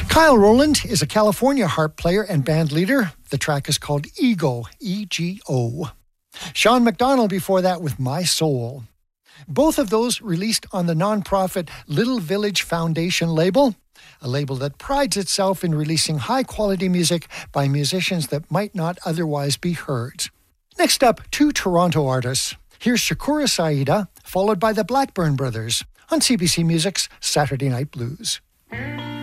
Kyle Rowland is a California harp player and band leader. The track is called Ego, E-G-O. Sean McDonald before that with My Soul. Both of those released on the nonprofit Little Village Foundation label, a label that prides itself in releasing high-quality music by musicians that might not otherwise be heard. Next up, two Toronto artists. Here's Shakura Saida, followed by the Blackburn Brothers on CBC Music's Saturday Night Blues.